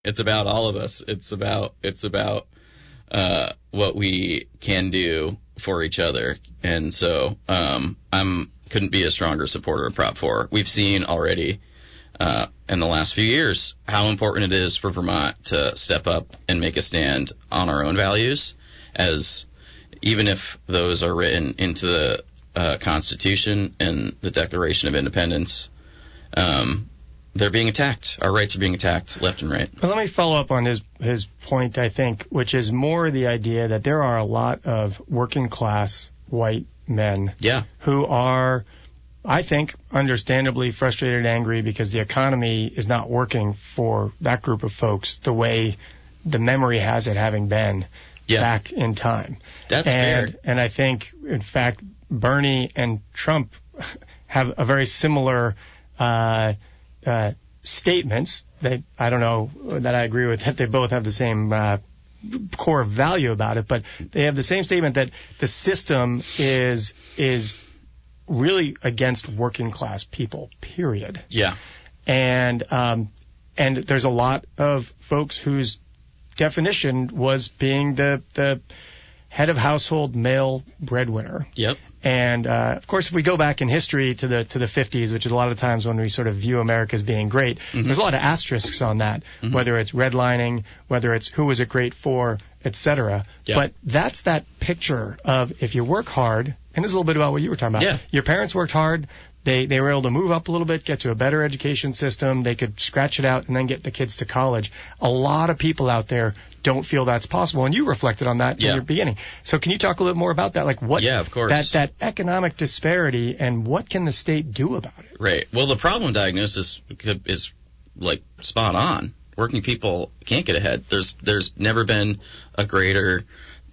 It's about all of us. It's about what we can do for each other. And so couldn't be a stronger supporter of Prop 4. We've seen already in the last few years how important it is for Vermont to step up and make a stand on our own values, as even if those are written into the Constitution and the Declaration of Independence, they're being attacked. Our rights are being attacked left and right. Well, let me follow up on his point, I think, which is more the idea that there are a lot of working class white men who are, I think, understandably frustrated and angry because the economy is not working for that group of folks the way the memory has it having been back in time. That's fair. And I think, in fact, Bernie and Trump have a very similar statements that I don't know that I agree with, that they both have the same core value about it, but they have the same statement that the system is really against working class people, period. Yeah. And there's a lot of folks whose definition was being the head of household male breadwinner. Yep. And of course, if we go back in history to the 50s, which is a lot of times when we sort of view America as being great, there's a lot of asterisks on that, whether it's redlining, whether it's who was it great for, etc. Yep. But that's that picture of if you work hard, and this is a little bit about what you were talking about. Yeah. Your parents worked hard. They were able to move up a little bit, get to a better education system. They could scratch it out and then get the kids to college. A lot of people out there don't feel that's possible, and you reflected on that in your beginning. So can you talk a little bit more about that? Like what? Yeah, of course. That economic disparity, and what can the state do about it? Right. Well, the problem diagnosis is like spot on. Working people can't get ahead. There's never been a greater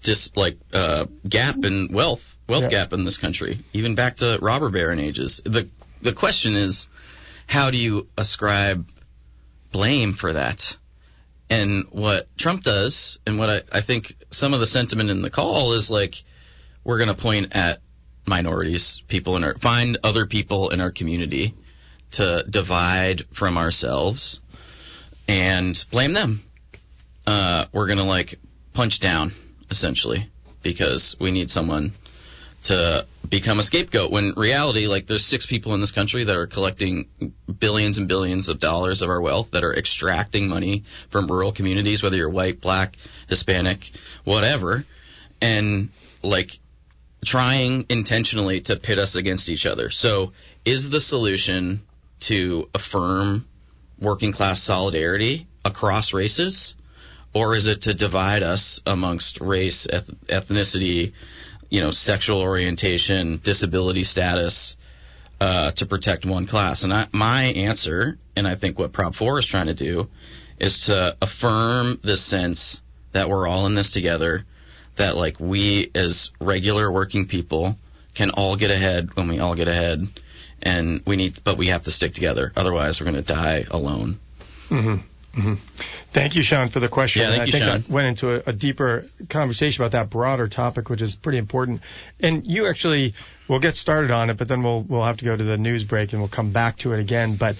gap in wealth gap in this country, even back to robber baron ages. The question is, how do you ascribe blame for that? And what Trump does, and what I think some of the sentiment in the call is like, we're going to point at minorities, find other people in our community to divide from ourselves and blame them. We're going to punch down, essentially, because we need someone to become a scapegoat, when in reality, there's 6 people in this country that are collecting billions and billions of dollars of our wealth, that are extracting money from rural communities, whether you're white, black, Hispanic, whatever, and trying intentionally to pit us against each other. So is the solution to affirm working class solidarity across races, or is it to divide us amongst race, ethnicity, sexual orientation, disability status, to protect one class? And my answer, and I think what Prop 4 is trying to do, is to affirm this sense that we're all in this together, that we as regular working people can all get ahead when we all get ahead, and but we have to stick together. Otherwise, we're going to die alone. Thank you, Sean, for the question. Yeah, thank you, Sean. I think that went into a deeper conversation about that broader topic, which is pretty important. And you actually, we'll get started on it, but then we'll have to go to the news break and we'll come back to it again. But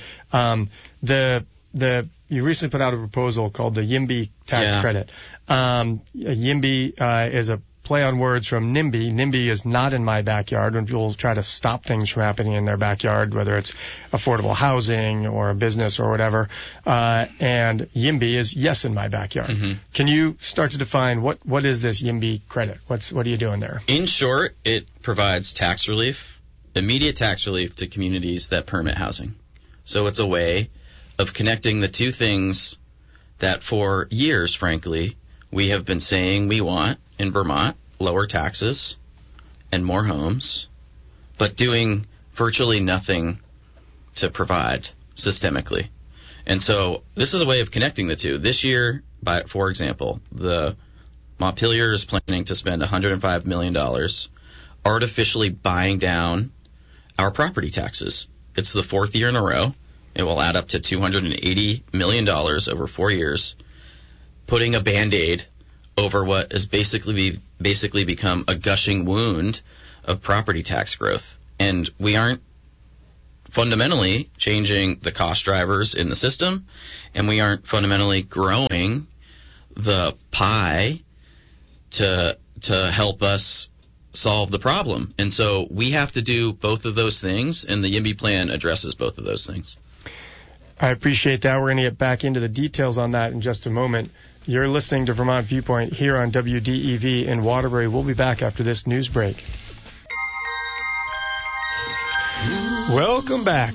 you recently put out a proposal called the YIMBY tax credit. YIMBY is a play on words from NIMBY. NIMBY is not in my backyard, when people try to stop things from happening in their backyard, whether it's affordable housing or a business or whatever. And YIMBY is yes in my backyard. Can you start to define what is this YIMBY credit? What are you doing there? In short, it provides tax relief, immediate tax relief to communities that permit housing. So it's a way of connecting the two things that for years, frankly, we have been saying we want in Vermont: lower taxes and more homes, but doing virtually nothing to provide systemically. And so this is a way of connecting the two. This year, for example, the Montpelier is planning to spend $105 million artificially buying down our property taxes. It's the 4th year in a row. It will add up to $280 million over 4 years, putting a Band-Aid over what has basically become a gushing wound of property tax growth. And we aren't fundamentally changing the cost drivers in the system, and we aren't fundamentally growing the pie to help us solve the problem. And so we have to do both of those things, and the YIMBY plan addresses both of those things. I appreciate that. We're going to get back into the details on that in just a moment. You're listening to Vermont Viewpoint here on WDEV in Waterbury. We'll be back after this news break. Welcome back.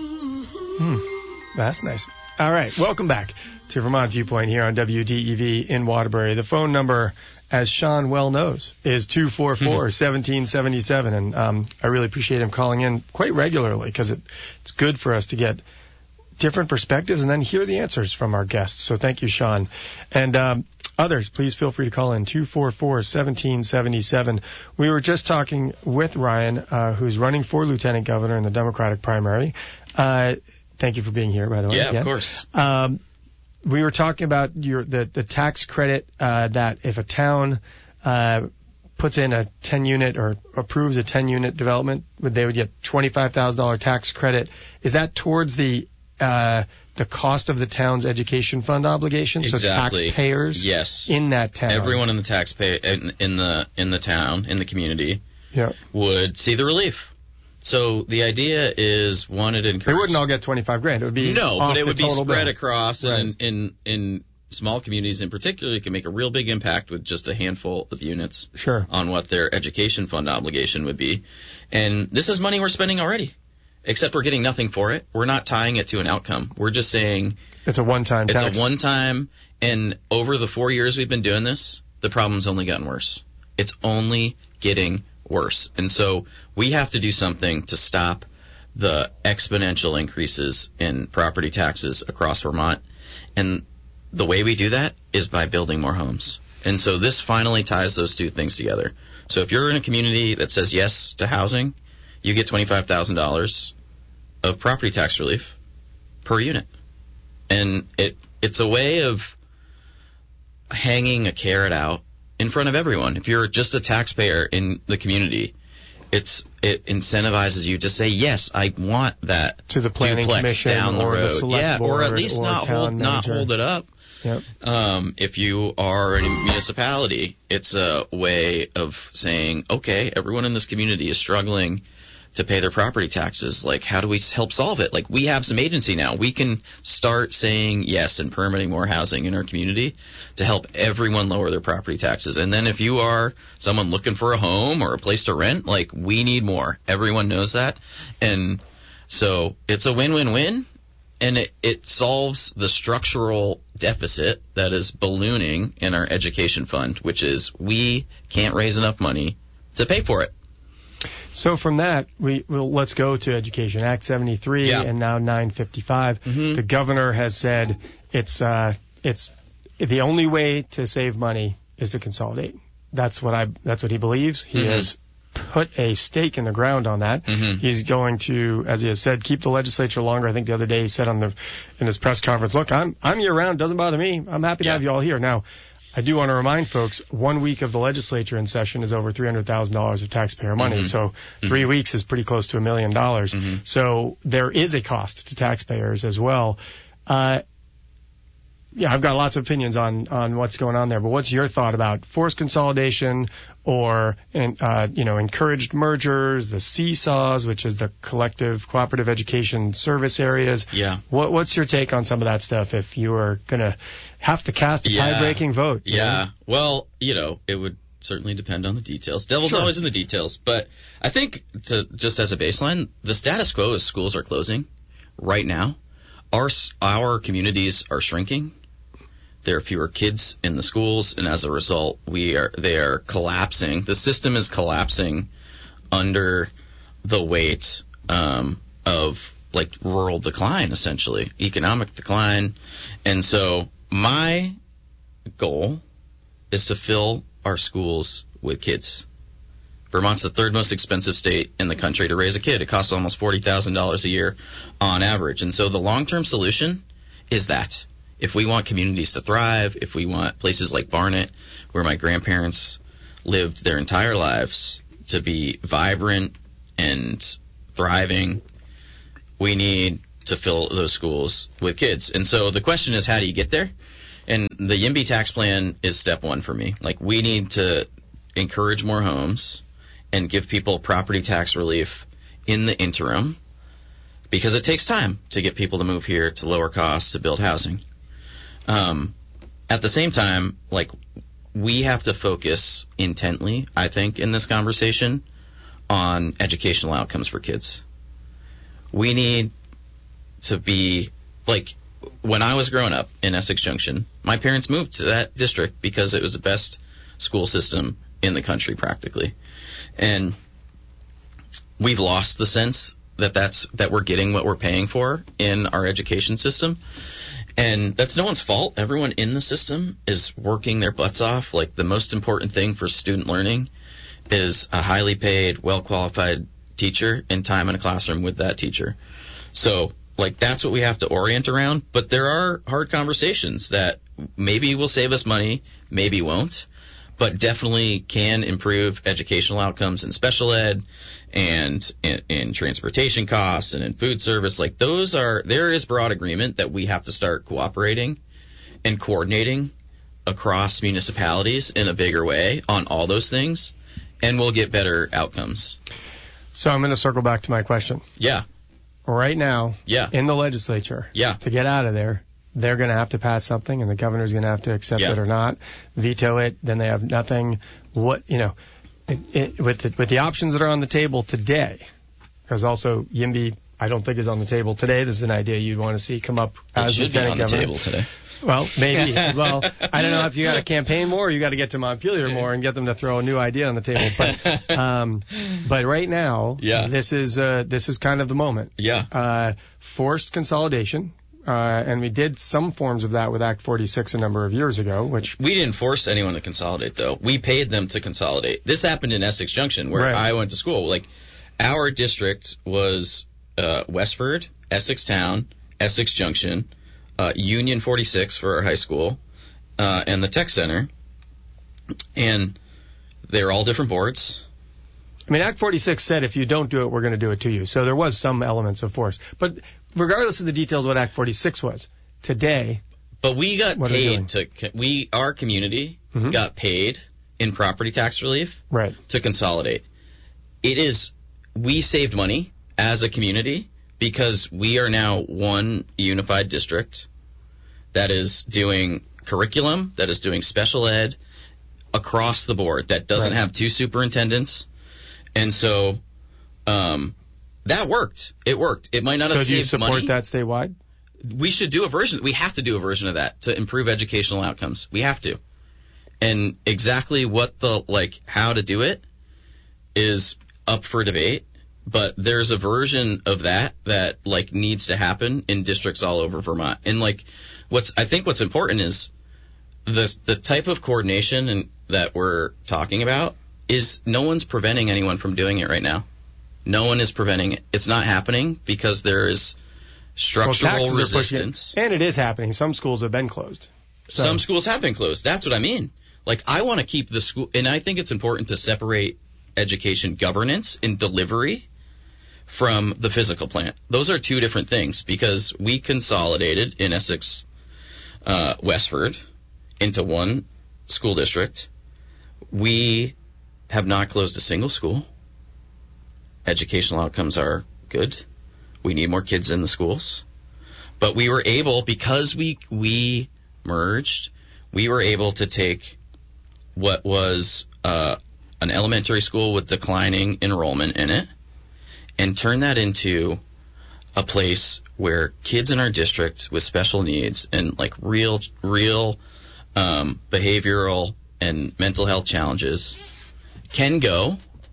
That's nice. All right, welcome back to Vermont Viewpoint here on WDEV in Waterbury. The phone number, as Sean well knows, is 244-1777. And I really appreciate him calling in quite regularly because it's good for us to get different perspectives and then hear the answers from our guests. So thank you, Sean. And others, please feel free to call in 244-1777. We were just talking with Ryan, who's running for lieutenant governor in the Democratic primary. Thank you for being here, by the way. Yeah, of course. We were talking about the tax credit that if a town puts in a 10-unit or approves a 10-unit development, they would get $25,000 tax credit. Is that towards the cost of the town's education fund obligation? Exactly. So taxpayers, yes, in that town, everyone in the taxpayer in the town, in the community, would see the relief. So the idea is, one, it encourages. They wouldn't all get $25,000. It would be but it would be spread bill across, right. And in small communities in particular, you can make a real big impact with just a handful of units. Sure. On what their education fund obligation would be, and this is money we're spending already. Except we're getting nothing for it. We're not tying it to an outcome. We're just saying it's a one-time tax. It's a one-time, and over the 4 years we've been doing this, the problem's only gotten worse. It's only getting worse. And so we have to do something to stop the exponential increases in property taxes across Vermont. And the way we do that is by building more homes. And so this finally ties those two things together. So if you're in a community that says yes to housing, you get $25,000 of property tax relief per unit. And it's a way of hanging a carrot out in front of everyone. If you're just a taxpayer in the community, it incentivizes you to say, yes, I want that to the planning commission down the or road. the select board, or at least not hold it up. Yep. If you are a municipality, it's a way of saying, okay, everyone in this community is struggling to pay their property taxes. Like, how do we help solve it? Like, we have some agency now. We can start saying yes and permitting more housing in our community to help everyone lower their property taxes. And then if you are someone looking for a home or a place to rent, like, we need more. Everyone knows that. And so it's a win-win-win, and it solves the structural deficit that is ballooning in our education fund, which is we can't raise enough money to pay for it. So from that, let's go to Education Act 73 and now 955. Mm-hmm. The governor has said it's the only way to save money is to consolidate. That's what he believes. He has put a stake in the ground on that. Mm-hmm. He's going to, as he has said, keep the legislature longer. I think the other day he said in his press conference, look, I'm year round, doesn't bother me. I'm happy to have you all here. Now, I do want to remind folks, 1 week of the legislature in session is over $300,000 of taxpayer money. Mm-hmm. So 3 weeks is pretty close to $1 million. Mm-hmm. So there is a cost to taxpayers as well. I've got lots of opinions on what's going on there, but what's your thought about forced consolidation or encouraged mergers, the seesaws, which is the collective cooperative education service areas? Yeah. What's your take on some of that stuff if you are going to have to cast a tie-breaking vote? Yeah. Well, it would certainly depend on the details. Devil's always in the details. But I think, just as a baseline, the status quo is schools are closing right now. Our communities are shrinking. There are fewer kids in the schools, and as a result, they are collapsing. The system is collapsing under the weight of rural decline, essentially, economic decline. And so my goal is to fill our schools with kids. Vermont's the third most expensive state in the country to raise a kid. It costs almost $40,000 a year on average. And so the long-term solution is that. If we want communities to thrive, if we want places like Barnet, where my grandparents lived their entire lives, to be vibrant and thriving, we need to fill those schools with kids. And so the question is, how do you get there? And the YIMBY tax plan is step one for me. Like, we need to encourage more homes and give people property tax relief in the interim, because it takes time to get people to move here, to lower costs, to build housing. At the same time, like, we have to focus intently, I think, in this conversation on educational outcomes for kids. We need to be, like, when I was growing up in Essex Junction, my parents moved to that district because it was the best school system in the country, practically. And we've lost the sense that we're getting what we're paying for in our education system. And that's no one's fault. Everyone in the system is working their butts off. Like, the most important thing for student learning is a highly paid, well-qualified teacher and time in a classroom with that teacher. So, like, that's what we have to orient around. But there are hard conversations that maybe will save us money, maybe won't, but definitely can improve educational outcomes in special ed and in transportation costs and in food service. Like, there is broad agreement that we have to start cooperating and coordinating across municipalities in a bigger way on all those things, and we'll get better outcomes. So I'm going to circle back to my question. Yeah. Right now, yeah, in the legislature, yeah, to get out of there, they're going to have to pass something, and the governor's going to have to accept it or not, veto it. Then they have nothing. With the options that are on the table today, because also YIMBY, I don't think is on the table today. This is an idea you'd want to see come up as lieutenant governor. It should be on the table today. Well, maybe. Well, I don't know if you got to campaign more or you got to get to Montpelier more and get them to throw a new idea on the table. But right now, this is kind of the moment. Yeah. Forced consolidation. And we did some forms of that with Act 46 a number of years ago, which... We didn't force anyone to consolidate, though. We paid them to consolidate. This happened in Essex Junction, where I went to school. Like, our district was Westford, Essex Town, Essex Junction, Union 46 for our high school, and the Tech Center. And they're all different boards. I mean, Act 46 said if you don't do it, we're going to do it to you. So there was some elements of force. But regardless of the details of what Act 46 was, today... But we got paid our community got paid in property tax relief to consolidate. We saved money as a community because we are now one unified district that is doing curriculum, that is doing special ed across the board, that doesn't have two superintendents. And so that worked. It worked. It might not have saved money. So do you support that statewide? We should do a version. We have to do a version of that to improve educational outcomes. We have to. And exactly how to do it is up for debate. But there's a version of that needs to happen in districts all over Vermont. And I think what's important is the type of coordination that we're talking about is no one's preventing anyone from doing it right now. No one is preventing it. It's not happening because there is structural resistance. And it is happening. Some schools have been closed. So. Some schools have been closed. That's what I mean. I want to keep the school, and I think it's important to separate education governance and delivery from the physical plant. Those are two different things because we consolidated in Essex Westford into one school district. We have not closed a single school. Educational outcomes are good. We need more kids in the schools. But we were able, because we merged, we were able to take what was an elementary school with declining enrollment in it and turn that into a place where kids in our district with special needs and real behavioral and mental health challenges can go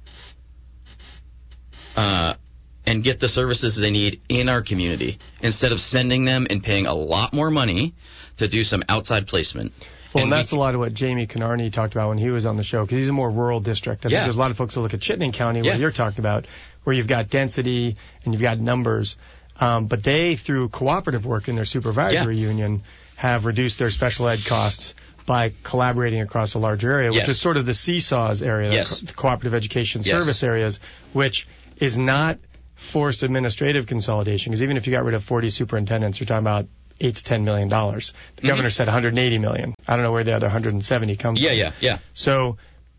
and get the services they need in our community instead of sending them and paying a lot more money to do some outside placement. Well, and that's a lot of what Jamie Conarney talked about when he was on the show, because he's a more rural district. I think there's a lot of folks who look at Chittenden County, where you're talking about, where you've got density and you've got numbers. But they, through cooperative work in their supervisory union, have reduced their special ed costs by collaborating across a larger area, which is sort of the seesaws area, the cooperative education service areas, which is not forced administrative consolidation, because even if you got rid of 40 superintendents, you're talking about $8 to $10 million. The governor said $180 million. I don't know where the other 170 comes from. Yeah. So,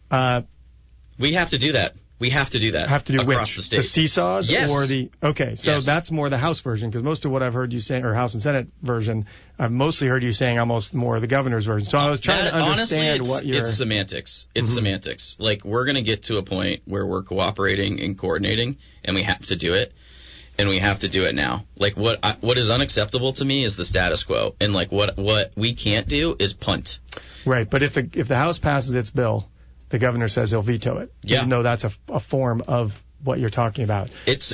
we have to do that. We have to do that. Have to do across which? The state. The seesaws? Yes. Or the, okay, so yes. That's more the House version, because most of what I've heard you say, or House and Senate version, I've mostly heard you saying almost more of the governor's version. So I was trying to understand honestly, what you're... It's semantics. It's semantics. Like, we're going to get to a point where we're cooperating and coordinating, and we have to do it. And we have to do it now. Like, what is unacceptable to me is the status quo. And, like, what we can't do is punt. Right, but if the House passes its bill, the governor says he'll veto it. Yeah. Even though that's a form of what you're talking about. It's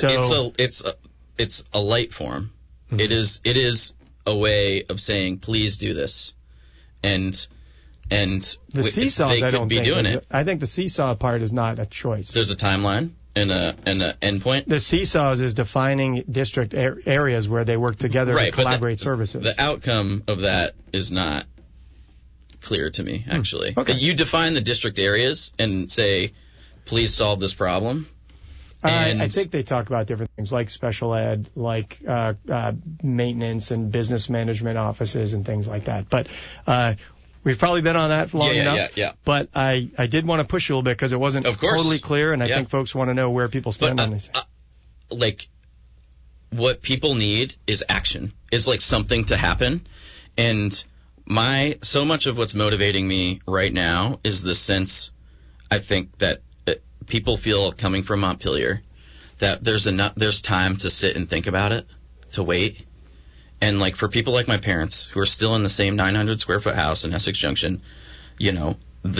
a light form. Mm-hmm. It is a way of saying, please do this. And the seesaws, they could be doing it. I think the seesaw part is not a choice. There's a timeline and a endpoint. The seesaws is defining district areas where they work together to collaborate services. The outcome of that is not clear to me, actually. Okay. You define the district areas and say, please solve this problem. I think they talk about different things like special ed, like maintenance and business management offices and things like that. But we've probably been on that for long enough. Yeah. But I did want to push you a little bit because it wasn't totally clear, and I think folks want to know where people stand on this. Like, what people need is action. Is like something to happen. And so much of what's motivating me right now is the sense, I think, that people feel coming from Montpelier, that there's time to sit and think about it, to wait. And, like, for people like my parents who are still in the same 900 square foot house in Essex Junction, you know,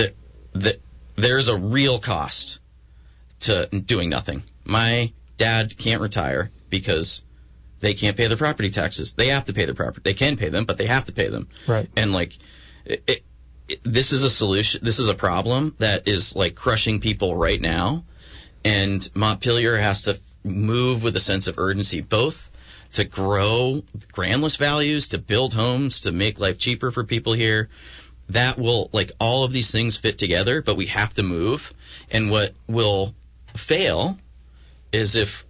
there's a real cost to doing nothing. My dad can't retire because they can't pay their property taxes. They have to pay their property. They can pay them, but they have to pay them. Right. And, like, this is a solution. This is a problem that is, like, crushing people right now. And Montpelier has to move with a sense of urgency, both to grow Grandless values, to build homes, to make life cheaper for people here. That will, like, all of these things fit together, but we have to move. And what will fail is if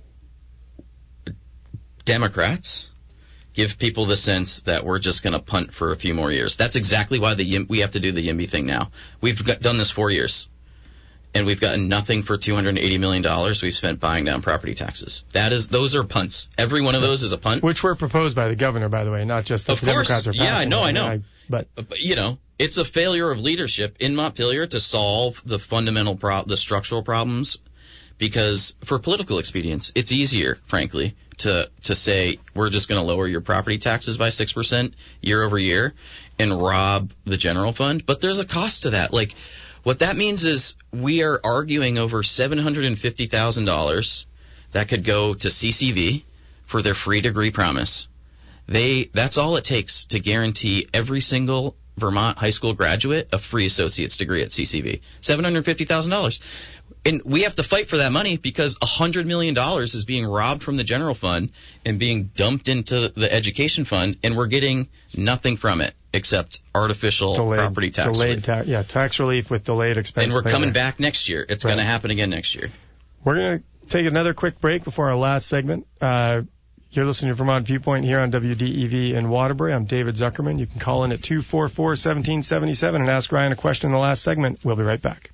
Democrats give people the sense that we're just going to punt for a few more years. That's exactly why we have to do the YIMBY thing now. We've done this 4 years, and we've gotten nothing for $280 million we've spent buying down property taxes. Those are punts. Every one of those is a punt. Which were proposed by the governor, by the way, not just that the Democrats are passing. Yeah, I know. But you know, it's a failure of leadership in Montpelier to solve the fundamental the structural problems, because for political expedience, it's easier, frankly, to say we're just going to lower your property taxes by 6% year over year and rob the general fund. But there's a cost to that. Like, what that means is we are arguing over $750,000 that could go to CCV for their free degree promise. That's all it takes to guarantee every single Vermont high school graduate a free associate's degree at CCV. $750,000. And we have to fight for that money because $100 million is being robbed from the general fund and being dumped into the education fund, and we're getting nothing from it except artificial property tax relief. Tax relief with delayed expense. And we're coming back next year. It's going to happen again next year. We're going to take another quick break before our last segment. You're listening to Vermont Viewpoint here on WDEV in Waterbury. I'm David Zuckerman. You can call in at 244-1777 and ask Ryan a question in the last segment. We'll be right back.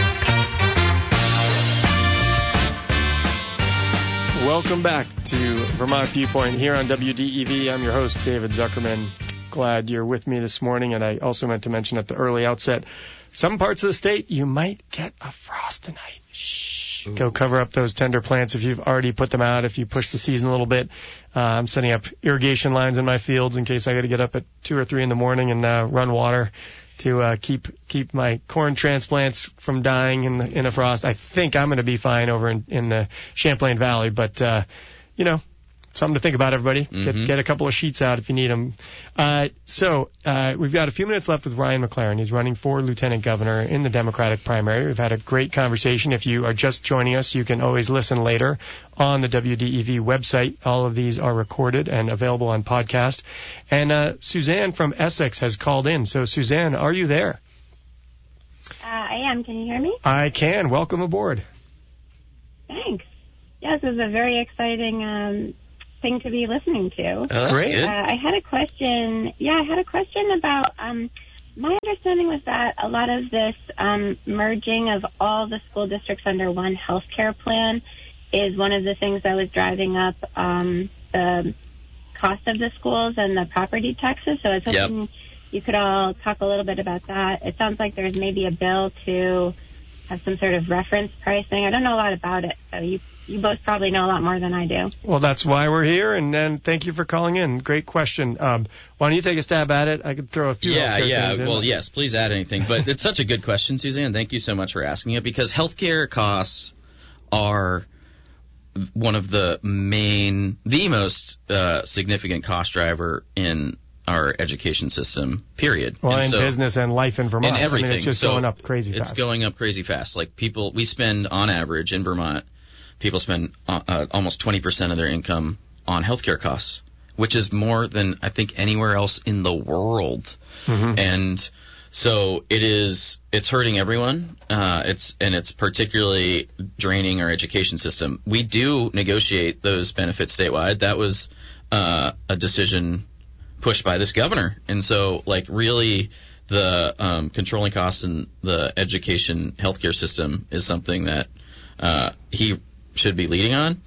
Welcome back to Vermont Viewpoint here on WDEV. I'm your host, David Zuckerman. Glad you're with me this morning. And I also meant to mention at the early outset, some parts of the state, you might get a frost tonight. Shh. Ooh. Go cover up those tender plants if you've already put them out, if you push the season a little bit. I'm setting up irrigation lines in my fields in case I got to get up at 2 or 3 in the morning and run water to keep my corn transplants from dying in the frost. I think I'm going to be fine over in the Champlain Valley, but you know, something to think about, everybody. Mm-hmm. Get a couple of sheets out if you need them. So we've got a few minutes left with Ryan McLaren. He's running for lieutenant governor in the Democratic primary. We've had a great conversation. If you are just joining us, you can always listen later on the WDEV website. All of these are recorded and available on podcast. And Suzanne from Essex has called in. So, Suzanne, are you there? I am. Can you hear me? I can. Welcome aboard. Thanks. Yes, it's a very exciting thing to be listening to. Oh, that's Great. good. I had a question. Yeah, I had a question about. My understanding was that a lot of this merging of all the school districts under one healthcare plan is one of the things that was driving up the cost of the schools and the property taxes. So I was hoping you could all talk a little bit about that. It sounds like there's maybe a bill to have some sort of reference pricing. I don't know a lot about it, so you both probably know a lot more than I do. Well, that's why we're here, and then thank you for calling in. Great question. Why don't you take a stab at it? I could throw a few things in. Well, yes, please add anything. But it's such a good question, Suzanne. Thank you so much for asking it, because healthcare costs are one of the most significant cost driver in our education system, period. Well, in business and life in Vermont. And everything. It's just going up crazy fast. It's going up crazy fast. Like we spend on average in Vermont, people spend almost 20% of their income on healthcare costs, which is more than I think anywhere else in the world. Mm-hmm. And so it's hurting everyone. It's particularly draining our education system. We do negotiate those benefits statewide. That was a decision pushed by this governor. And so, really, the controlling costs in the education healthcare system is something that he should be leading on.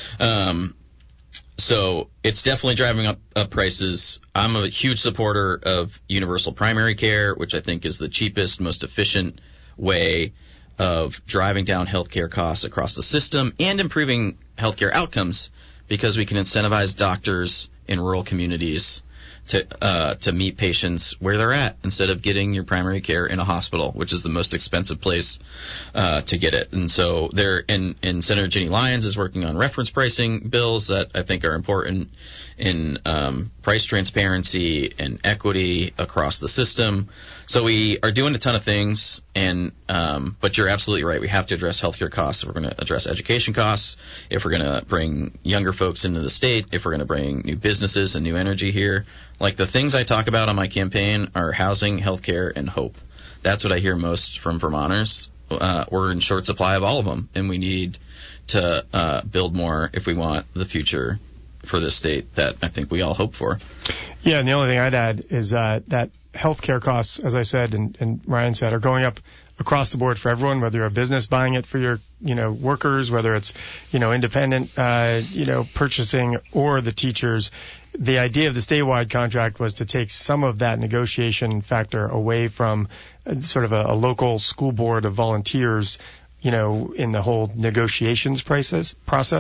So it's definitely driving up prices. I'm a huge supporter of universal primary care, which I think is the cheapest, most efficient way of driving down healthcare costs across the system and improving healthcare outcomes, because we can incentivize doctors in rural communities to meet patients where they're at instead of getting your primary care in a hospital, which is the most expensive place to get it. And so and Senator Ginny Lyons is working on reference pricing bills that I think are important in price transparency and equity across the system. So we are doing a ton of things, but you're absolutely right. We have to address healthcare costs if we're going to address education costs, if we're going to bring younger folks into the state, if we're going to bring new businesses and new energy here. Like the things I talk about on my campaign are housing, healthcare, and hope. That's what I hear most from Vermonters. We're in short supply of all of them, and we need to build more if we want the future for this state that I think we all hope for. Yeah, and the only thing I'd add is that healthcare costs, as I said and Ryan said, are going up across the board for everyone, whether you're a business buying it for your, workers, whether it's, independent, purchasing, or the teachers. The idea of the statewide contract was to take some of that negotiation factor away from sort of a local school board of volunteers, in the whole negotiations process.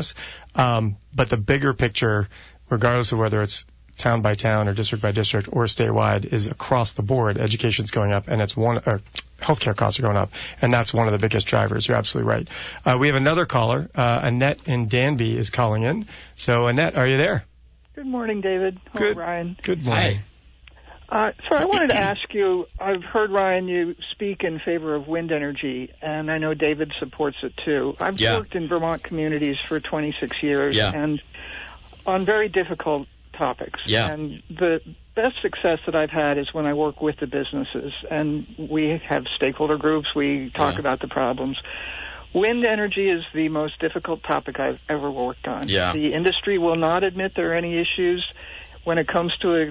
But the bigger picture, regardless of whether it's town by town or district by district or statewide, is across the board. Education's going up, and healthcare costs are going up, and that's one of the biggest drivers. You're absolutely right. We have another caller. Annette in Danby is calling in. So, Annette, are you there? Good morning, David. Hello, Ryan. Good morning. Hi. So I wanted to ask you, I've heard, Ryan, you speak in favor of wind energy, and I know David supports it too. I've worked in Vermont communities for 26 years and on very difficult topics. Yeah. And the best success that I've had is when I work with the businesses, and we have stakeholder groups, we talk about the problems. Wind energy is the most difficult topic I've ever worked on. Yeah. The industry will not admit there are any issues. When it comes to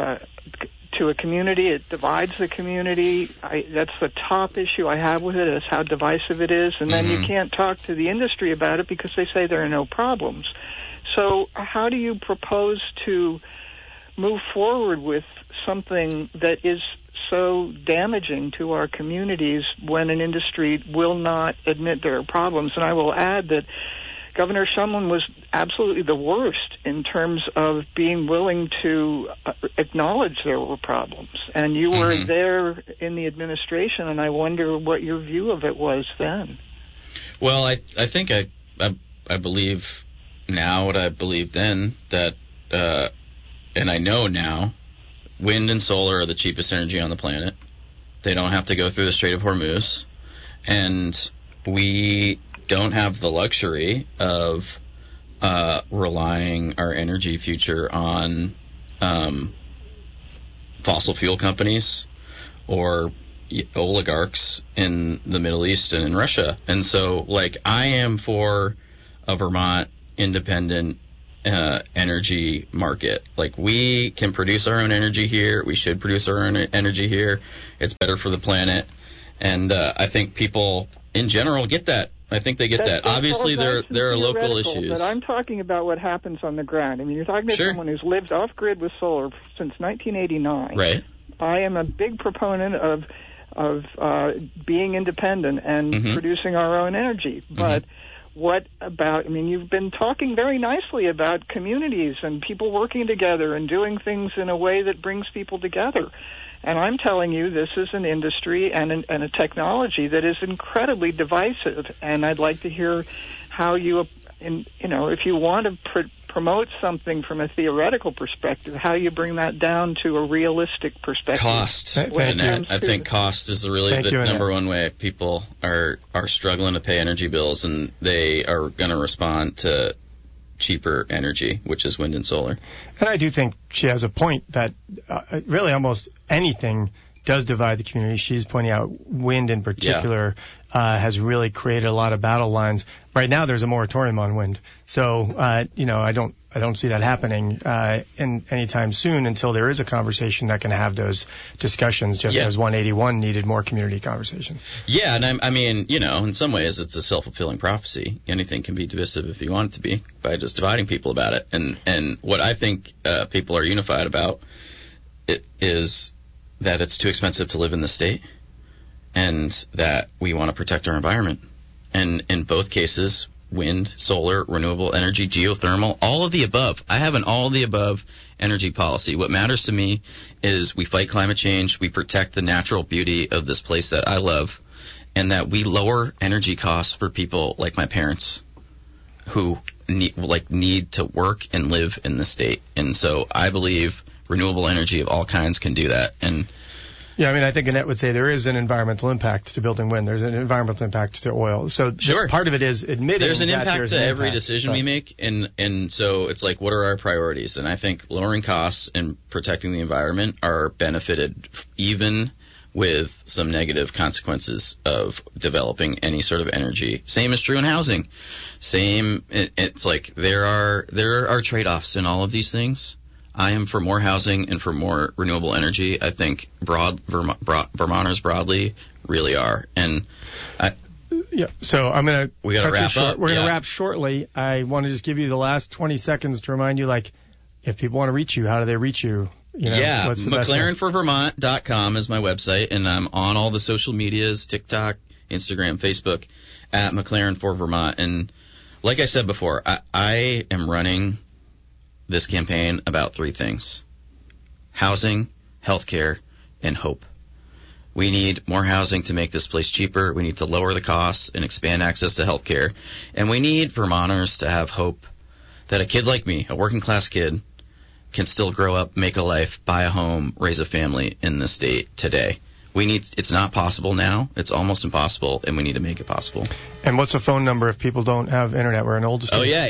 a community, it divides the community. That's the top issue I have with it, is how divisive it is. And then you can't talk to the industry about it because they say there are no problems. So how do you propose to move forward with something that is so damaging to our communities when an industry will not admit there are problems? And I will add that Governor Shumlin was absolutely the worst in terms of being willing to acknowledge there were problems. And you were there in the administration, and I wonder what your view of it was then. Well, I think I believe now what I believed then, that, and I know now, wind and solar are the cheapest energy on the planet. They don't have to go through the Strait of Hormuz. And we don't have the luxury of relying our energy future on fossil fuel companies or oligarchs in the Middle East and in Russia. And so, I am for a Vermont independent energy market. Like, we can produce our own energy here. We should produce our own energy here. It's better for the planet. And I think people in general get that. I think they get that. Obviously, there are local issues. But I'm talking about what happens on the ground. I mean, you're talking to someone who's lived off-grid with solar since 1989. Right. I am a big proponent of being independent and producing our own energy. But what about, I mean, you've been talking very nicely about communities and people working together and doing things in a way that brings people together. And I'm telling you, this is an industry and a technology that is incredibly divisive. And I'd like to hear how you, if you want to promote something from a theoretical perspective, how you bring that down to a realistic perspective. Cost. I think cost is really the number one way people are struggling to pay energy bills, and they are going to respond to cheaper energy, which is wind and solar. And I do think she has a point that really almost anything does divide the community. She's pointing out wind in particular has really created a lot of battle lines. Right now, there's a moratorium on wind, so I don't see that happening in anytime soon until there is a conversation that can have those discussions. Just as 181 needed more community conversation. Yeah, and I mean, in some ways, it's a self-fulfilling prophecy. Anything can be divisive if you want it to be by just dividing people about it. And what I think people are unified about is that it's too expensive to live in the state, and that we want to protect our environment. And in both cases, wind, solar, renewable energy, geothermal, all of the above. I have an all of the above energy policy. What matters to me is we fight climate change, we protect the natural beauty of this place that I love, and that we lower energy costs for people like my parents who need to work and live in the state. And so I believe renewable energy of all kinds can do that. And yeah, I mean, I think Annette would say there is an environmental impact to building wind. There's an environmental impact to oil. So part of it is admitting there's an impact to every decision we make. And so it's like, what are our priorities? And I think lowering costs and protecting the environment are benefited even with some negative consequences of developing any sort of energy. Same is true in housing. It's like there are trade-offs in all of these things. I am for more housing and for more renewable energy. I think Vermonters broadly really are. And so I'm going to wrap up. We're going to wrap shortly. I want to just give you the last 20 seconds to remind you, if people want to reach you, how do they reach you? McLarenforvermont.com is my website, and I'm on all the social medias, TikTok, Instagram, Facebook, at McLaren for Vermont. And like I said before, I am running this campaign about three things: housing, healthcare, and hope. We need more housing to make this place cheaper. We need to lower the costs and expand access to healthcare. And we need Vermonters to have hope that a kid like me, a working class kid, can still grow up, make a life, buy a home, raise a family in this state today. It's not possible now. It's almost impossible, and we need to make it possible. And what's a phone number if people don't have internet? We're an old state. Oh, yeah,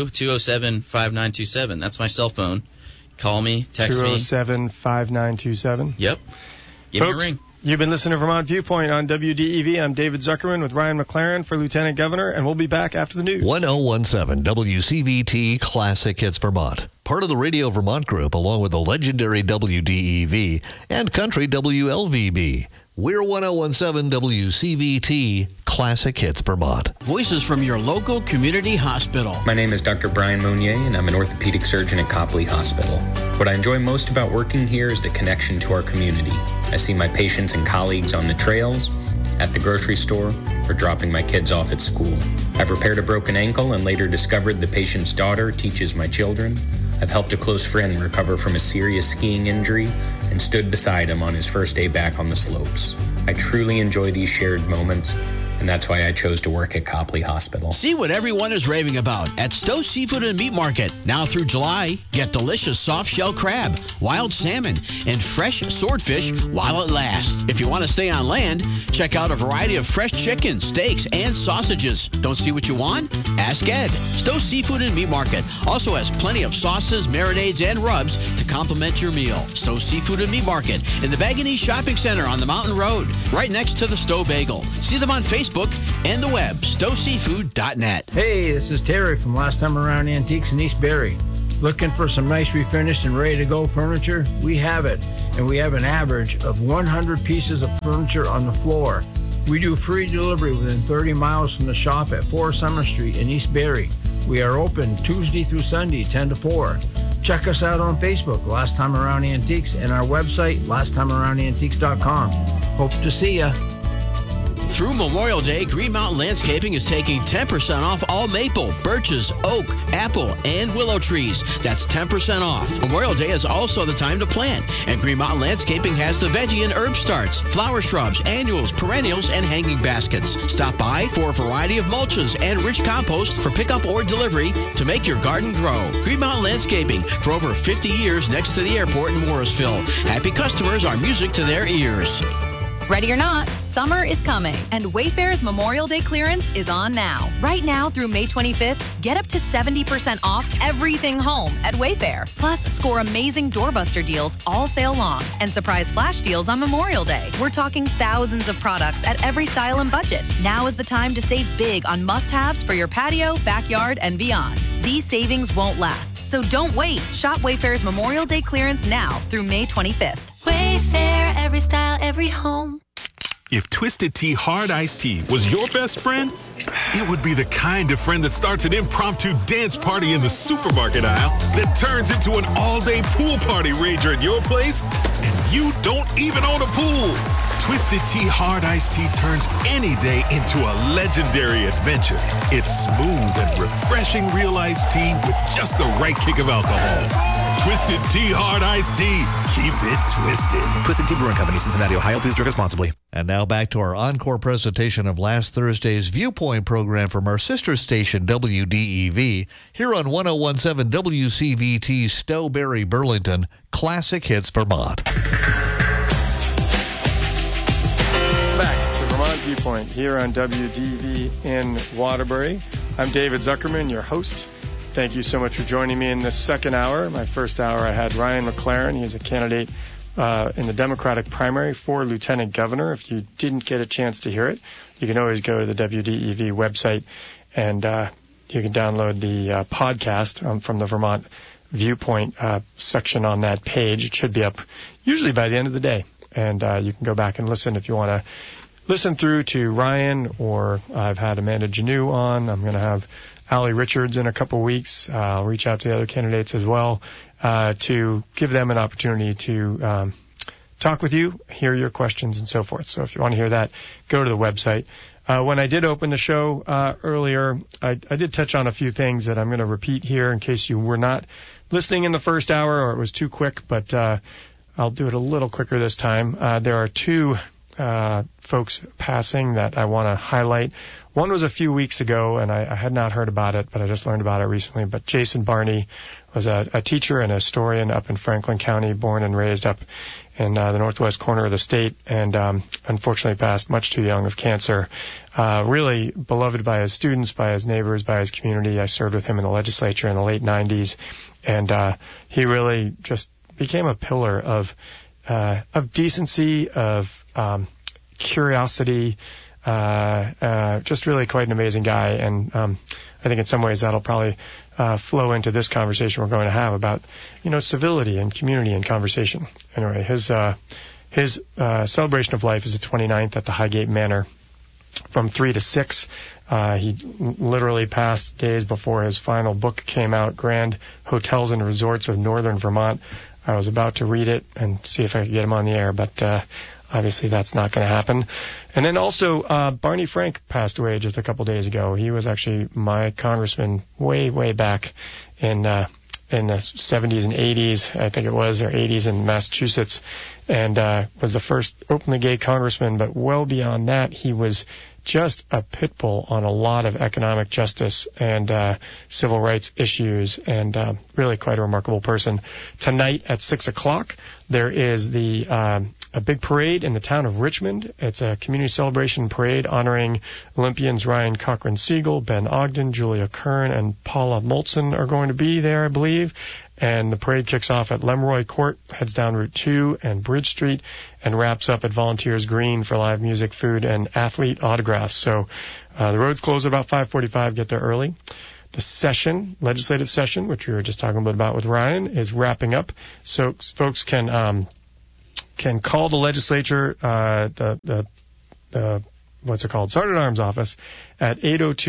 802-207-5927. That's my cell phone. Call me, text me. 207-5927. Yep. Give me a ring. You've been listening to Vermont Viewpoint on WDEV. I'm David Zuckerman with Ryan McLaren for Lieutenant Governor, and we'll be back after the news. 1017 WCVT Classic Hits Vermont. Part of the Radio Vermont Group, along with the legendary WDEV and Country WLVB. We're 1017 WCVT Classic Hits Vermont. Voices from your local community hospital. My name is Dr. Brian Monnier, and I'm an orthopedic surgeon at Copley Hospital. What I enjoy most about working here is the connection to our community. I see my patients and colleagues on the trails, at the grocery store, or dropping my kids off at school. I've repaired a broken ankle and later discovered the patient's daughter teaches my children. I've helped a close friend recover from a serious skiing injury and stood beside him on his first day back on the slopes. I truly enjoy these shared moments, and that's why I chose to work at Copley Hospital. See what everyone is raving about at Stowe Seafood and Meat Market. Now through July, get delicious soft-shell crab, wild salmon, and fresh swordfish while it lasts. If you want to stay on land, check out a variety of fresh chicken, steaks, and sausages. Don't see what you want? Ask Ed. Stowe Seafood and Meat Market also has plenty of sauces, marinades, and rubs to complement your meal. Stowe Seafood and Meat Market in the Bag & East Shopping Center on the Mountain Road, right next to the Stowe Bagel. See them on Facebook Facebook and the web, StowSeafood.net. Hey, this is Terry from Last Time Around Antiques in East Barrie. Looking for some nice refinished and ready-to-go furniture? We have it, and we have an average of 100 pieces of furniture on the floor. We do free delivery within 30 miles from the shop at 4 Summer Street in East Barrie. We are open Tuesday through Sunday, 10 to 4. Check us out on Facebook, Last Time Around Antiques, and our website, lasttimearoundantiques.com. Hope to see ya. Through Memorial Day, Green Mountain Landscaping is taking 10% off all maple, birches, oak, apple, and willow trees. That's 10% off. Memorial Day is also the time to plant, and Green Mountain Landscaping has the veggie and herb starts, flower shrubs, annuals, perennials, and hanging baskets. Stop by for a variety of mulches and rich compost for pickup or delivery to make your garden grow. Green Mountain Landscaping, for over 50 years next to the airport in Morrisville. Happy customers are music to their ears. Ready or not, summer is coming, and Wayfair's Memorial Day clearance is on now. Right now through May 25th, get up to 70% off everything home at Wayfair. Plus, score amazing doorbuster deals all sale long and surprise flash deals on Memorial Day. We're talking thousands of products at every style and budget. Now is the time to save big on must-haves for your patio, backyard, and beyond. These savings won't last, so don't wait. Shop Wayfair's Memorial Day clearance now through May 25th. Wayfair, every style, every home. If Twisted Tea Hard Iced Tea was your best friend, it would be the kind of friend that starts an impromptu dance party in the supermarket aisle that turns into an all-day pool party rager at your place, and you don't even own a pool. Twisted Tea Hard Iced Tea turns any day into a legendary adventure. It's smooth and refreshing real iced tea with just the right kick of alcohol. Twisted Tea Hard Iced Tea. Keep it twisted. Twisted Tea Brewing Company, Cincinnati, Ohio. Please drink responsibly. And now back to our encore presentation of last Thursday's Viewpoint program from our sister station, WDEV, here on 101.7 WCVT Stowberry, Burlington, Classic Hits Vermont. Back to Vermont Viewpoint here on WDEV in Waterbury. I'm David Zuckerman, your host. Thank you so much for joining me in this second hour. My first hour, I had Ryan McLaren. He's a candidate in the Democratic primary for Lieutenant Governor. If you didn't get a chance to hear it, you can always go to the WDEV website and you can download the podcast from the Vermont Viewpoint section on that page. It should be up usually by the end of the day. And you can go back and listen if you want to listen through to Ryan, or I've had Amanda Janeau on. I'm going to have Allie Richards in a couple weeks. I'll reach out to the other candidates as well to give them an opportunity to talk with you, hear your questions, and so forth. So if you want to hear that, go to the website. When I did open the show earlier, I did touch on a few things that I'm going to repeat here in case you were not listening in the first hour or it was too quick, but I'll do it a little quicker this time. There are two folks passing that I want to highlight. One was a few weeks ago, and I had not heard about it, but I just learned about it recently. But Jason Barney was a teacher and a historian up in Franklin County, born and raised up in the northwest corner of the state, and unfortunately passed much too young of cancer. Really beloved by his students, by his neighbors, by his community. I served with him in the legislature in the late 90s, and he really just became a pillar of decency, of curiosity, just really quite an amazing guy. And I think in some ways that'll probably flow into this conversation we're going to have about, civility and community and conversation. Anyway, his celebration of life is the 29th at the Highgate Manor from 3 to 6. He literally passed days before his final book came out, Grand Hotels and Resorts of Northern Vermont. I was about to read it and see if I could get him on the air, but obviously that's not going to happen. And then also Barney Frank passed away just a couple days ago. He was actually my congressman way back in the 70s and 80s, I think it was, or 80s in Massachusetts, and was the first openly gay congressman. But well beyond that, he was just a pit bull on a lot of economic justice and civil rights issues, and really quite a remarkable person. Tonight at 6 o'clock, there is a big parade in the town of Richmond. It's a community celebration parade honoring Olympians Ryan Cochran Siegel, Ben Ogden, Julia Kern, and Paula Moltzen are going to be there, I believe. And the parade kicks off at Lemroy Court, heads down Route 2 and Bridge Street, and wraps up at Volunteers Green for live music, food, and athlete autographs. So the roads close at about 5:45. Get there early. The legislative session, which we were just talking a bit about with Ryan, is wrapping up. So folks can call the legislature, the what's it called? Sergeant at Arms office at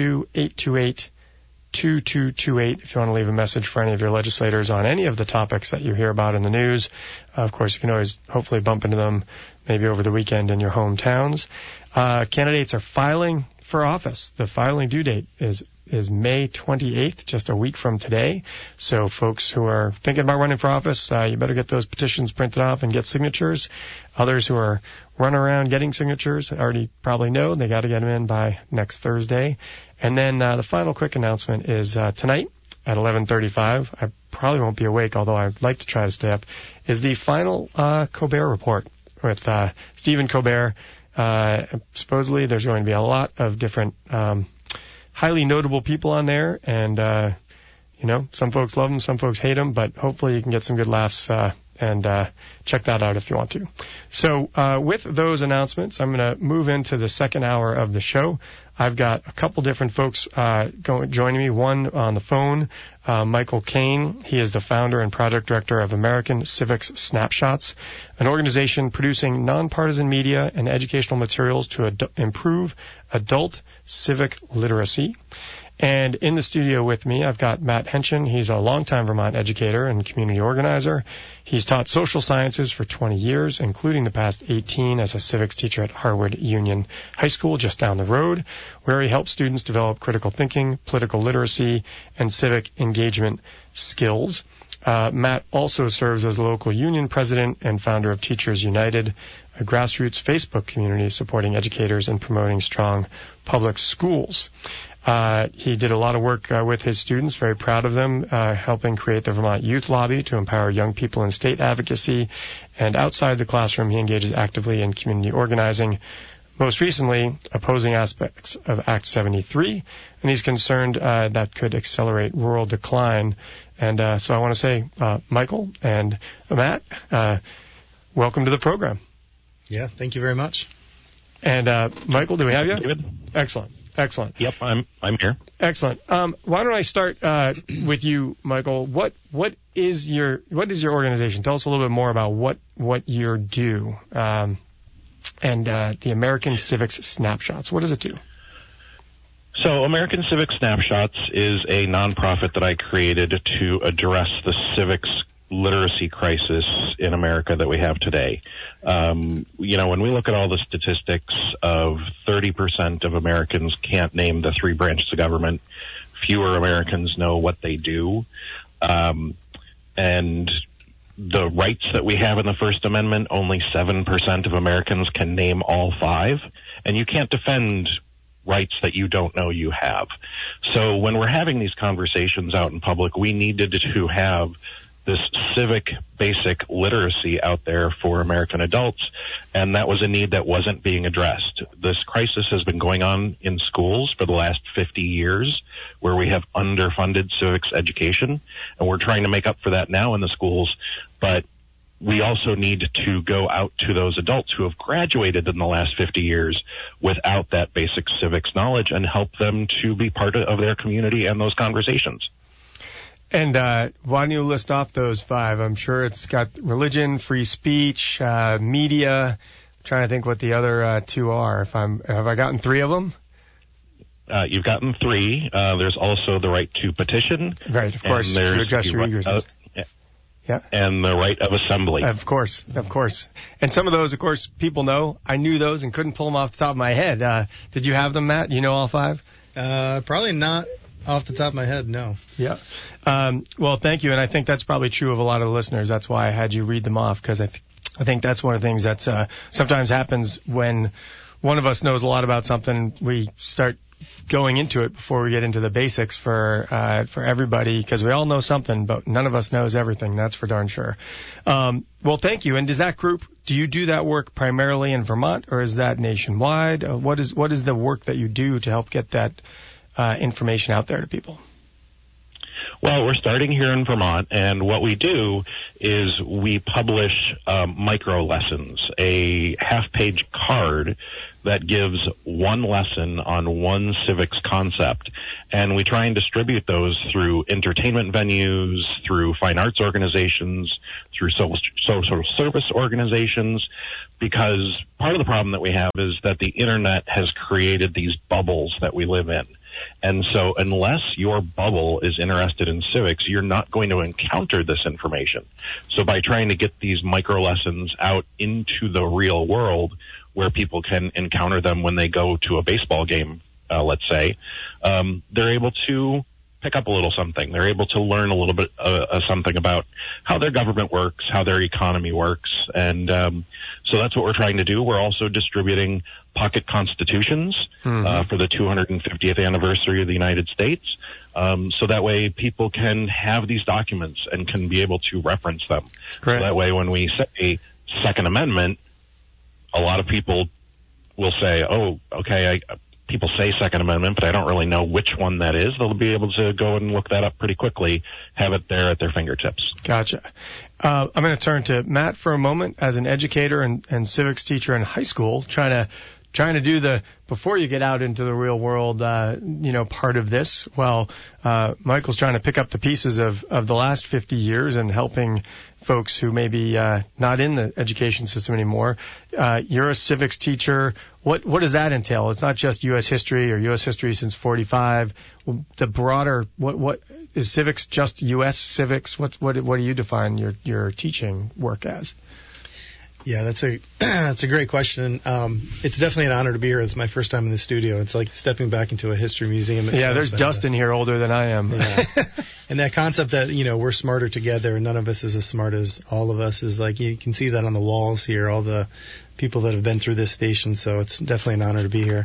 802-828-2228 if you want to leave a message for any of your legislators on any of the topics that you hear about in the news. Of course, you can always hopefully bump into them maybe over the weekend in your hometowns. Candidates are filing for office. The filing due date is May 28th, just a week from today. So folks who are thinking about running for office, you better get those petitions printed off and get signatures. Others who are running around getting signatures already probably know they got to get them in by next Thursday. And then the final quick announcement is tonight at 11:35. I probably won't be awake, although I'd like to try to stay up, is the final Colbert Report with Stephen Colbert. Supposedly there's going to be a lot of different highly notable people on there, and some folks love them, some folks hate them, but hopefully you can get some good laughs and check that out if you want to. So with those announcements, I'm going to move into the second hour of the show. I've got a couple different folks joining me. One on the phone, Michael Kane. He is the founder and project director of American Civics Snapshots, an organization producing nonpartisan media and educational materials to improve adult civic literacy. And in the studio with me, I've got Matt Hentgen. He's a longtime Vermont educator and community organizer. He's taught social sciences for 20 years, including the past 18 as a civics teacher at Harwood Union High School just down the road, where he helps students develop critical thinking, political literacy, and civic engagement skills. Matt also serves as local union president and founder of Teachers United, a grassroots Facebook community supporting educators and promoting strong public schools. He did a lot of work with his students, very proud of them, helping create the Vermont Youth Lobby to empower young people in state advocacy. And outside the classroom, he engages actively in community organizing, most recently opposing aspects of Act 73, and he's concerned that could accelerate rural decline. And so I want to say, Michael and Matt, welcome to the program. Yeah, thank you very much. And Michael, do we have you? David. Excellent. Yep, I'm here. Excellent. Why don't I start with you, Michael? What is your organization? Tell us a little bit more about what you do, and the American Civics Snapshots. What does it do? So, American Civics Snapshots is a nonprofit that I created to address the civics literacy crisis in America that we have today. When we look at all the statistics of 30% of Americans can't name the three branches of government, fewer Americans know what they do, and the rights that we have in the First Amendment, only 7% of Americans can name all five, and you can't defend rights that you don't know you have. So when we're having these conversations out in public, we needed to have this civic basic literacy out there for American adults, and that was a need that wasn't being addressed. This crisis has been going on in schools for the last 50 years, where we have underfunded civics education, and we're trying to make up for that now in the schools, but we also need to go out to those adults who have graduated in the last 50 years without that basic civics knowledge and help them to be part of their community and those conversations. And why don't you list off those five? I'm sure it's got religion, free speech, media. I'm trying to think what the other two are. Have I gotten three of them? You've gotten three. There's also the right to petition. Right, of course. To address your grievances. Yeah. And the right of assembly. Of course. And some of those, of course, people know. I knew those and couldn't pull them off the top of my head. Did you have them, Matt? You know all five? Probably not off the top of my head, no. Yeah. Well, thank you. And I think that's probably true of a lot of the listeners. That's why I had you read them off, because I think that's one of the things that sometimes happens when one of us knows a lot about something. We start going into it before we get into the basics for everybody, because we all know something, but none of us knows everything. That's for darn sure. Well, thank you. And does that group, do you do that work primarily in Vermont, or is that nationwide? What is the work that you do to help get that information out there to people? Well, we're starting here in Vermont, and what we do is we publish micro lessons, a half-page card that gives one lesson on one civics concept. And we try and distribute those through entertainment venues, through fine arts organizations, through social service organizations, because part of the problem that we have is that the internet has created these bubbles that we live in. And so unless your bubble is interested in civics, you're not going to encounter this information. So by trying to get these micro lessons out into the real world where people can encounter them when they go to a baseball game, let's say, they're able to pick up a little something. They're able to learn a little bit something about how their government works, how their economy works. And so that's what we're trying to do. We're also distributing pocket constitutions for the 250th anniversary of the United States. So that way people can have these documents and can be able to reference them. Great. So that way when we say Second Amendment, a lot of people will say, oh, okay, people say Second Amendment, but I don't really know which one that is. They'll be able to go and look that up pretty quickly, have it there at their fingertips. Gotcha. I'm going to turn to Matt for a moment as an educator and civics teacher in high school, trying to do the before you get out into the real world, part of this. Well, Michael's trying to pick up the pieces of the last 50 years and helping folks who may be not in the education system anymore. You're a civics teacher. What does that entail? It's not just U.S. history or U.S. history since 45. The broader, what is civics? Just U.S. civics? What do you define your teaching work as? Yeah, that's a great question. It's definitely an honor to be here. It's my first time in the studio. It's like stepping back into a history museum. Yeah, there's Dustin here older than I am. Yeah. And that concept that, we're smarter together and none of us is as smart as all of us is like, you can see that on the walls here, all the people that have been through this station. So it's definitely an honor to be here.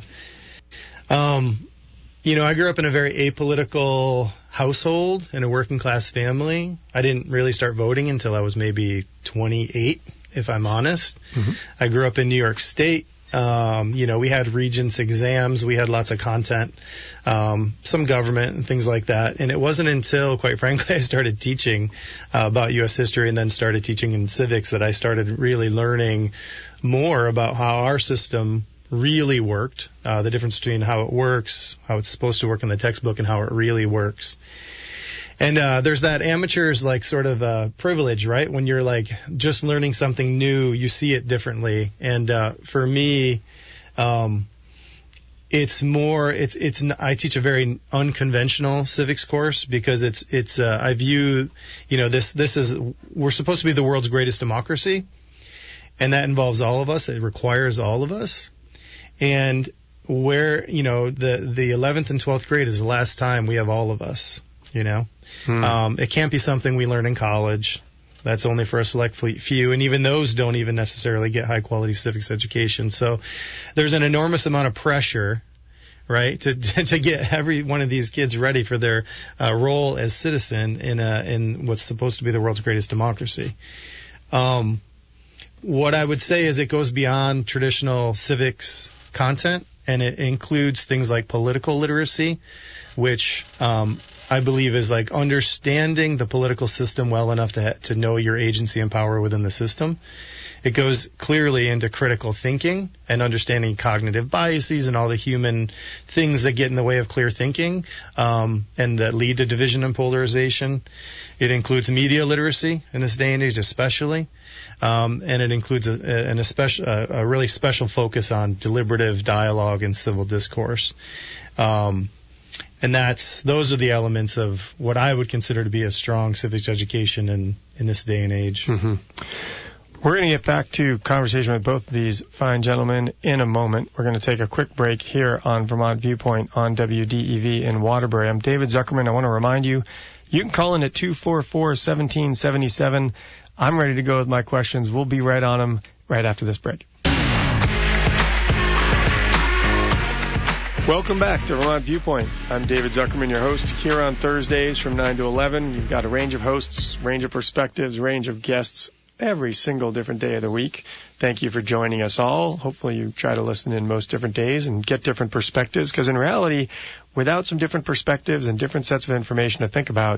I grew up in a very apolitical household in a working class family. I didn't really start voting until I was maybe 28. If I'm honest. Mm-hmm. I grew up in New York State. We had Regents exams. We had lots of content, some government and things like that. And it wasn't until, quite frankly, I started teaching about U.S. history and then started teaching in civics that I started really learning more about how our system really worked, the difference between how it works, how it's supposed to work in the textbook, and how it really works. And there's that amateur's sort of privilege, right? When you're just learning something new, you see it differently. And for me, it's more. I teach a very unconventional civics course because I view this is we're supposed to be the world's greatest democracy, and that involves all of us. It requires all of us, and where the 11th and 12th grade is the last time we have all of us. It can't be something we learn in college. That's only for a select few, and even those don't even necessarily get high-quality civics education. So there's an enormous amount of pressure, right, to get every one of these kids ready for their role as citizen in what's supposed to be the world's greatest democracy. What I would say is it goes beyond traditional civics content, and it includes things like political literacy, which I believe is understanding the political system well enough to know your agency and power within the system. It goes clearly into critical thinking and understanding cognitive biases and all the human things that get in the way of clear thinking and that lead to division and polarization. It includes media literacy in this day and age especially, and it includes a really special focus on deliberative dialogue and civil discourse. And those are the elements of what I would consider to be a strong civics education in this day and age. Mm-hmm. We're going to get back to conversation with both of these fine gentlemen in a moment. We're going to take a quick break here on Vermont Viewpoint on WDEV in Waterbury. I'm David Zuckerman. I want to remind you, you can call in at 244-1777. I'm ready to go with my questions. We'll be right on them right after this break. Welcome back to Vermont Viewpoint. I'm David Zuckerman, your host, here on Thursdays from 9 to 11. You've got a range of hosts, range of perspectives, range of guests every single different day of the week. Thank you for joining us all. Hopefully you try to listen in most different days and get different perspectives, because in reality, without some different perspectives and different sets of information to think about,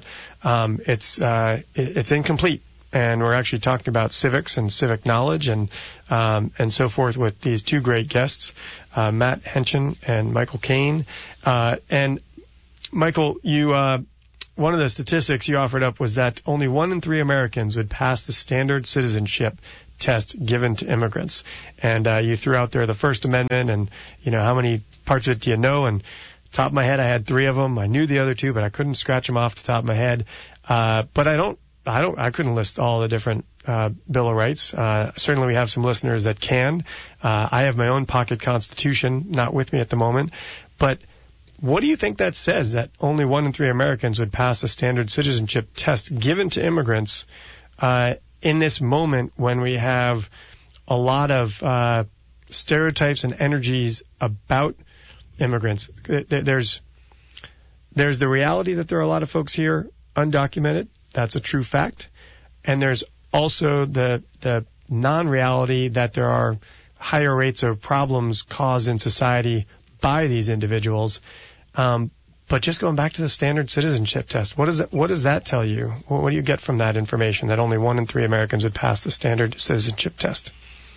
it's incomplete. And we're actually talking about civics and civic knowledge and so forth with these two great guests, Matt Henschen and Michael Cain. And Michael, you one of the statistics you offered up was that only 1 in 3 Americans would pass the standard citizenship test given to immigrants. And you threw out there the First Amendment and, how many parts of it do you know? And top of my head, I had 3 of them. I knew the other 2, but I couldn't scratch them off the top of my head. But I couldn't list all the different Bill of Rights. Certainly we have some listeners that can. I have my own pocket constitution, not with me at the moment. But what do you think that says, that only 1 in 3 Americans would pass the standard citizenship test given to immigrants in this moment when we have a lot of stereotypes and energies about immigrants? There's the reality that there are a lot of folks here undocumented. That's a true fact. And there's also the non-reality that there are higher rates of problems caused in society by these individuals. But just going back to the standard citizenship test, what does that tell you? What do you get from that information, that only 1 in 3 Americans would pass the standard citizenship test?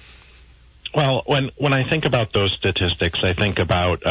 Well, when I think about those statistics, I think about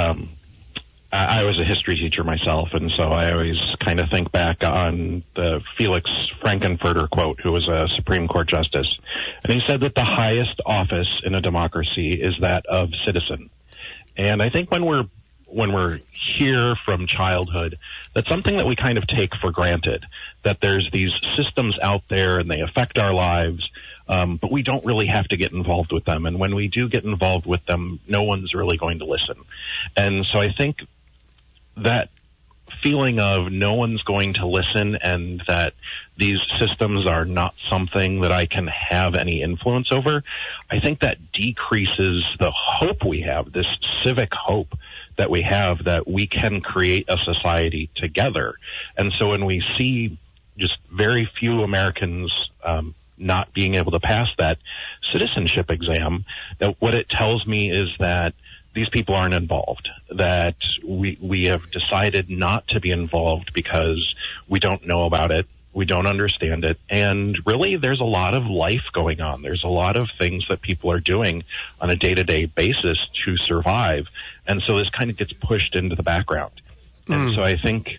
I was a history teacher myself, and so I always kind of think back on the Felix Frankenfurter quote, who was a Supreme Court justice. And he said that the highest office in a democracy is that of citizen. And I think when we're here from childhood, that's something that we kind of take for granted, that there's these systems out there and they affect our lives, but we don't really have to get involved with them. And when we do get involved with them, no one's really going to listen. And so I think that feeling of no one's going to listen and that these systems are not something that I can have any influence over, I think that decreases the hope we have, this civic hope that we have, that we can create a society together. And so when we see just very few Americans not being able to pass that citizenship exam, that what it tells me is that these people aren't involved, that we have decided not to be involved because we don't know about it, we don't understand it, and really there's a lot of life going on. There's a lot of things that people are doing on a day-to-day basis to survive, and so this kind of gets pushed into the background. And so I think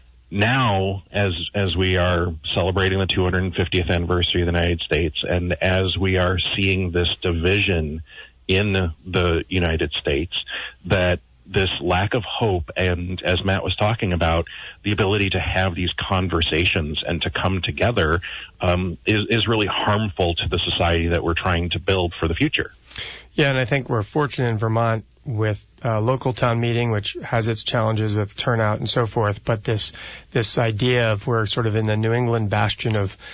now, as we are celebrating the 250th anniversary of the United States, and as we are seeing this division in the United States, that this lack of hope, and as Matt was talking about, the ability to have these conversations and to come together is really harmful to the society that we're trying to build for the future. Yeah, and I think we're fortunate in Vermont with local town meeting, which has its challenges with turnout and so forth, but this idea of we're sort of in the New England bastion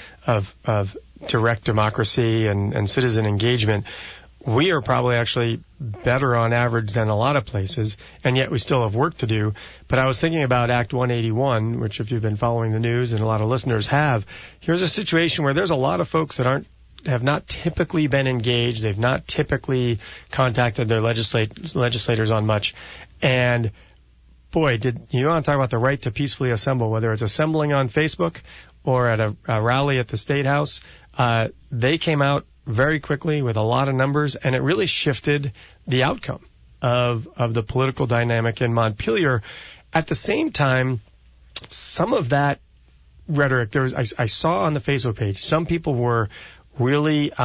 of direct democracy and citizen engagement. We are probably actually better on average than a lot of places, and yet we still have work to do. But I was thinking about Act 181, which if you've been following the news, and a lot of listeners have, here's a situation where there's a lot of folks that have not typically been engaged. They've not typically contacted their legislators on much. And boy, you want to talk about the right to peacefully assemble, whether it's assembling on Facebook or at a rally at the State House. They came out very quickly with a lot of numbers, and it really shifted the outcome of the political dynamic in Montpelier. At the same time, some of that rhetoric, I saw on the Facebook page, some people were really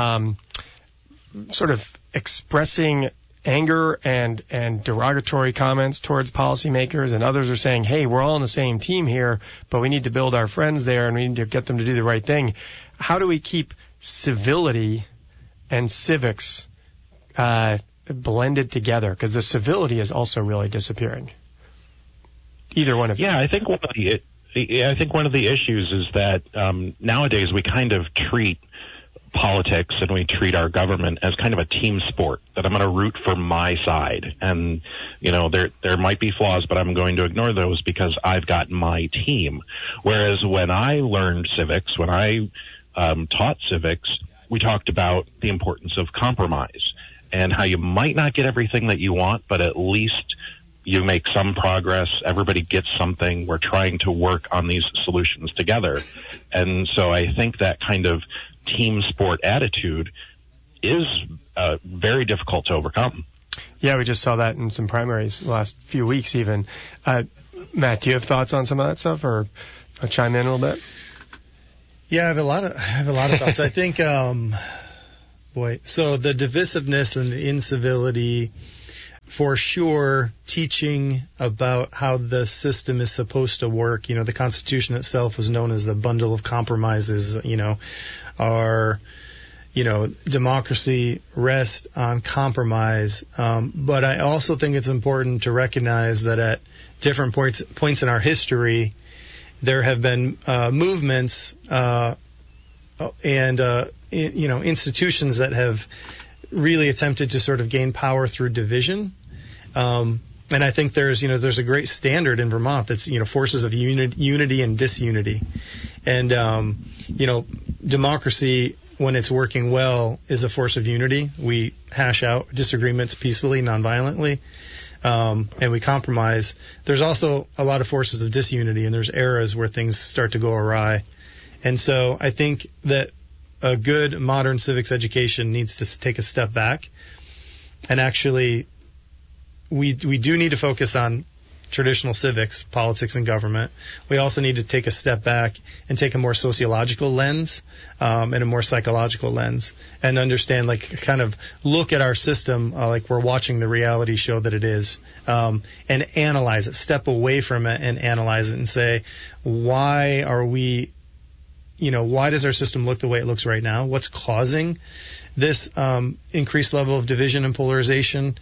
sort of expressing anger and derogatory comments towards policymakers, and others are saying, hey, we're all on the same team here, but we need to build our friends there and we need to get them to do the right thing. How do we keep civility and civics blended together? Because the civility is also really disappearing. Either one of you. Yeah, I think one of the issues is that nowadays we kind of treat politics and we treat our government as kind of a team sport, that I'm going to root for my side. And, there might be flaws, but I'm going to ignore those because I've got my team. Whereas when I learned civics, when I taught civics, we talked about the importance of compromise and how you might not get everything that you want, but at least you make some progress. Everybody gets something. We're trying to work on these solutions together. And so I think that kind of team sport attitude is very difficult to overcome. Yeah, we just saw that in some primaries the last few weeks even. Matt, do you have thoughts on some of that stuff, or I'll chime in a little bit? Yeah, I have a lot of thoughts. I think, so the divisiveness and the incivility, for sure, teaching about how the system is supposed to work. The Constitution itself was known as the bundle of compromises. Our democracy rests on compromise. But I also think it's important to recognize that at different points in our history, there have been movements and institutions that have really attempted to sort of gain power through division. And I think there's a great standard in Vermont that's, forces of unity and disunity. And, democracy, when it's working well, is a force of unity. We hash out disagreements peacefully, nonviolently, and we compromise. There's also a lot of forces of disunity, and there's eras where things start to go awry. And so I think that a good modern civics education needs to take a step back, and actually we do need to focus on traditional civics, politics, and government. We also need to take a step back and take a more sociological lens and a more psychological lens, and understand, kind of look at our system like we're watching the reality show that it is, and analyze it, step away from it and analyze it and say, why does our system look the way it looks right now? What's causing this increased level of division and polarization?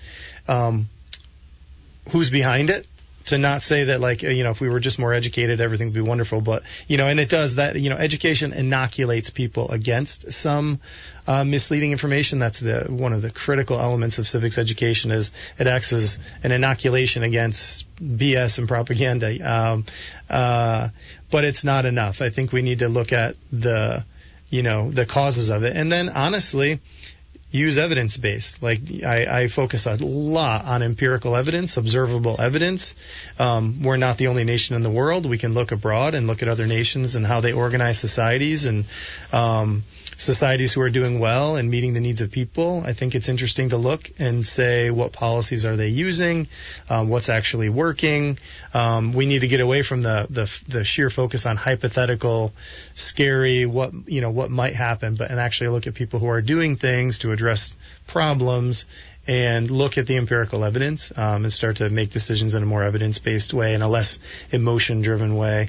Who's behind it? To not say that, if we were just more educated, everything would be wonderful. But, and it does that, education inoculates people against some misleading information. That's one of the critical elements of civics education, is it acts as an inoculation against BS and propaganda. But it's not enough. I think we need to look at the causes of it. And then, honestly, use evidence-based. I focus a lot on empirical evidence, observable evidence. We're not the only nation in the world. We can look abroad and look at other nations and how they organize societies, and societies who are doing well and meeting the needs of people. I think it's interesting to look and say, what policies are they using? What's actually working? We need to get away from the sheer focus on hypothetical, scary, what might happen, and actually look at people who are doing things to address problems, and look at the empirical evidence, and start to make decisions in a more evidence-based way, in a less emotion-driven way.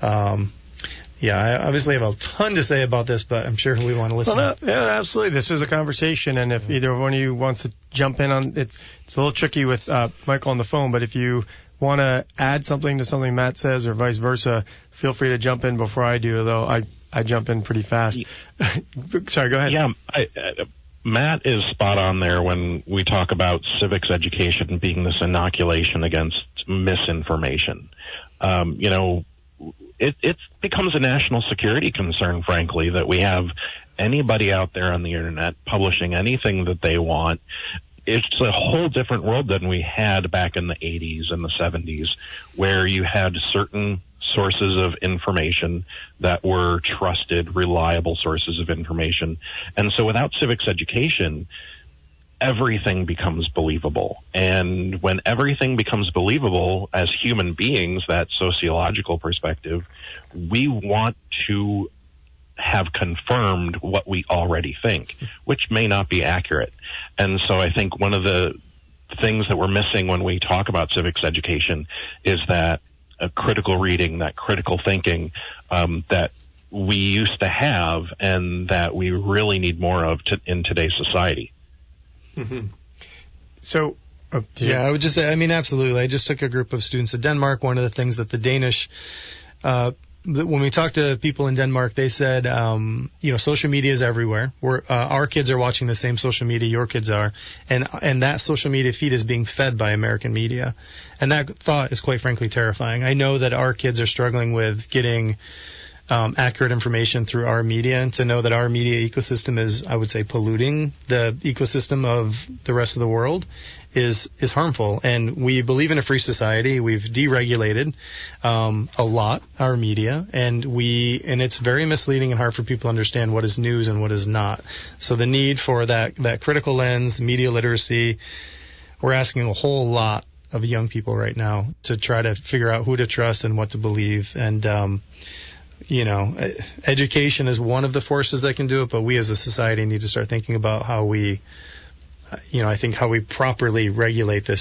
I obviously have a ton to say about this, but I'm sure we want to listen. Yeah, absolutely. This is a conversation, and if either one of you wants to jump in on it's a little tricky with Michael on the phone, but if you want to add something to something Matt says or vice versa, feel free to jump in before I do, though I jump in pretty fast. Sorry, go ahead. Yeah, Matt is spot on there when we talk about civics education being this inoculation against misinformation. It becomes a national security concern, frankly, that we have anybody out there on the internet publishing anything that they want. It's a whole different world than we had back in the 80s and the 70s, where you had certain sources of information that were trusted, reliable sources of information. And so without civics education, everything becomes believable. And when everything becomes believable as human beings, that sociological perspective, we want to have confirmed what we already think, which may not be accurate. And so I think one of the things that we're missing when we talk about civics education is that critical reading, that critical thinking that we used to have and that we really need more of in today's society. Mm-hmm. So, I would just say, absolutely. I just took a group of students to Denmark. One of the things that the Danish, when we talked to people in Denmark, they said, social media is everywhere. Our kids are watching the same social media your kids are, and that social media feed is being fed by American media. And that thought is quite frankly terrifying. I know that our kids are struggling with getting accurate information through our media, and to know that our media ecosystem is, I would say, polluting the ecosystem of the rest of the world is harmful. And we believe in a free society. We've deregulated a lot our media, and it's very misleading and hard for people to understand what is news and what is not. So the need for that critical lens, media literacy, we're asking a whole lot of young people right now to try to figure out who to trust and what to believe. And education is one of the forces that can do it, but we as a society need to start thinking about how we properly regulate this